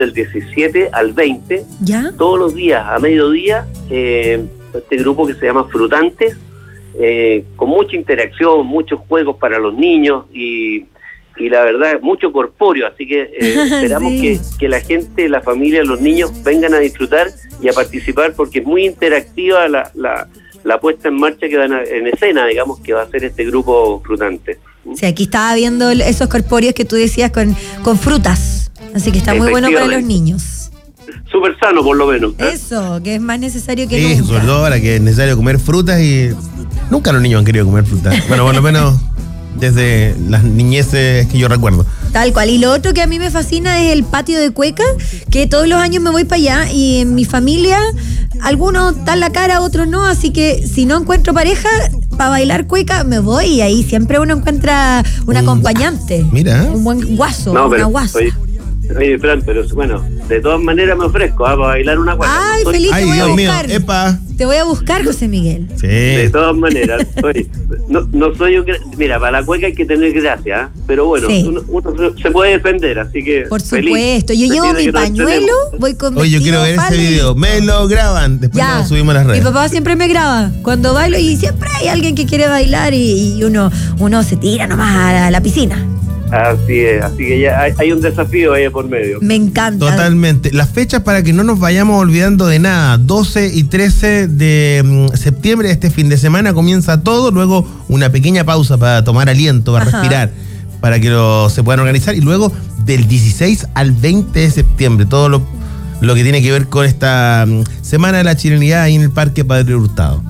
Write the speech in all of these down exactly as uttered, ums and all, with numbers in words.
del diecisiete al veinte, ¿ya? Todos los días a mediodía, eh, este grupo que se llama Frutantes, eh, con mucha interacción, muchos juegos para los niños y, y la verdad, mucho corpóreo, así que eh, esperamos sí. que, que la gente, la familia, los niños vengan a disfrutar y a participar porque es muy interactiva la, la, la puesta en marcha que van a, en escena, digamos, que va a ser este grupo Frutantes. Sí, aquí estaba viendo esos corpóreos que tú decías con, con frutas, así que está muy bueno para los niños. Súper sano, por lo menos, ¿eh? Eso, que es más necesario que sí, nunca. sobre todo ahora que es necesario comer frutas y nunca los niños han querido comer frutas. Bueno, por lo menos desde las niñeces que yo recuerdo. Tal cual. Y lo otro que a mí me fascina es el patio de Cueca, que todos los años me voy para allá y en mi familia algunos dan la cara, otros no, así que si no encuentro pareja para bailar cueca me voy y ahí siempre uno encuentra un acompañante. Mira. Un buen guaso, no, una pero, guasa. Oye, oye, Fran, pero bueno, de todas maneras me ofrezco, ¿ah? Para bailar una cueca. Ay, Soy- feliz, te Ay, voy a Dios mío, buscar. epa. Te voy a buscar, José Miguel. Sí. De todas maneras, soy, no, no soy un... gra- Mira, para la cueca hay que tener gracia, ¿ah? Pero bueno, Sí. uno, uno se- se puede defender, así que Por feliz. supuesto. Yo Feliz llevo de mi que nos pañuelo, entrenemos. voy con Oye, yo vestido, quiero ver ese falda y video. listo. Me lo graban, después Ya. lo subimos a las Mi redes. papá siempre me graba cuando bailo y siempre hay alguien que quiere bailar y, y uno, uno se tira nomás a la, a la piscina. Así es, así que ya hay, hay un desafío ahí por medio. Me encanta. Totalmente. Las fechas para que no nos vayamos olvidando de nada. doce y trece de mm, septiembre, este fin de semana, comienza todo. Luego una pequeña pausa para tomar aliento, para Ajá. respirar, para que lo, se puedan organizar. Y luego del dieciséis al veinte de septiembre, todo lo, lo que tiene que ver con esta mm, Semana de la Chilenidad ahí en el Parque Padre Hurtado.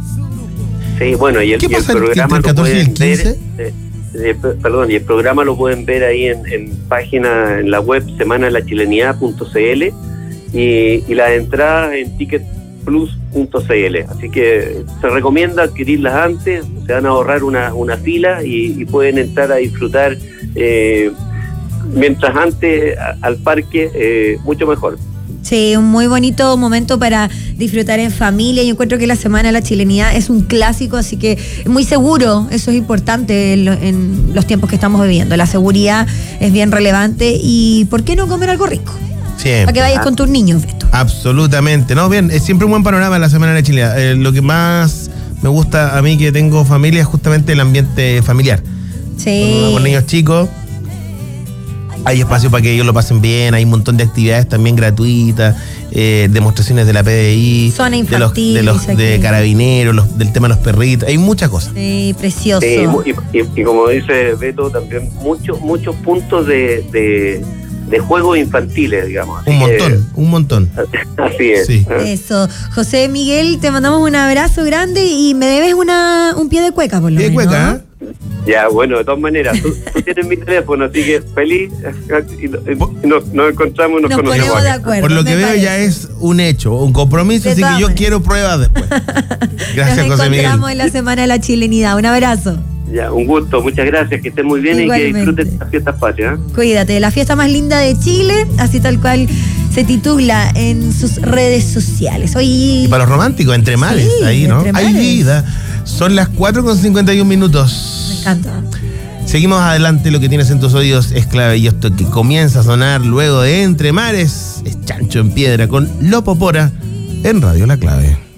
Sí, bueno, y el, ¿Qué y el pasa entre programa el lo catorce y el pueden ver, quince? eh, eh, p- perdón, y el programa lo pueden ver ahí en, en página, en la web semana de la chilenidad punto c l y, y las entradas en ticket plus punto c l. Así que se recomienda adquirirlas antes, se van a ahorrar una, una fila y, y pueden entrar a disfrutar eh, mientras antes a- al parque, eh, mucho mejor. Sí, un muy bonito momento para disfrutar en familia. Yo encuentro que la Semana de la Chilenidad es un clásico, así que muy seguro, eso es importante en, lo- en los tiempos que estamos viviendo. La seguridad es bien relevante y ¿por qué no comer algo rico? Siempre. Para que vayas con tus niños, esto. Absolutamente. No, bien, es siempre un buen panorama la Semana de la Chilenidad. Eh, lo que más me gusta a mí que tengo familia es justamente el ambiente familiar. Sí. Con niños chicos. Hay espacio para que ellos lo pasen bien, hay un montón de actividades también gratuitas, eh, demostraciones de la P D I, Zona de los, infantil, de, los, dice de aquí. carabineros, los, del tema de los perritos, hay muchas cosas. Sí, precioso. Sí, mu- y, y- y como dice Beto, también muchos muchos puntos de, de, de juegos infantiles, digamos. Así Un que- montón, un montón. Así es. Sí. ¿eh? Eso. José Miguel, te mandamos un abrazo grande y me debes una, un pie de cueca, por lo ¿Qué menos. cueca? ¿eh? Ya, bueno, de todas maneras, tú, tú tienes mi teléfono, así que feliz y, y nos, nos encontramos y nos, Nos conocemos. ponemos de acá. acuerdo. Por lo me que veo parece. ya es un hecho, un compromiso, De así todas que yo maneras. quiero pruebas después. Gracias, Nos José Miguel. encontramos en la Semana de la Chilenidad. Un abrazo. Ya, un gusto, muchas gracias, que estén muy bien y Igualmente. que disfruten las fiestas patrias. ¿eh? Cuídate, la fiesta más linda de Chile, así tal cual se titula en sus redes sociales. Hoy Y para los románticos, entre mares, Sí, ahí, ¿no? entre Hay mares. vida. Son las cuatro con cincuenta y un minutos. me encanta. Seguimos adelante, lo que tienes en tus oídos es clave y esto que comienza a sonar luego de Entre Mares es Chancho en Piedra con Lopo Pora en Radio La Clave.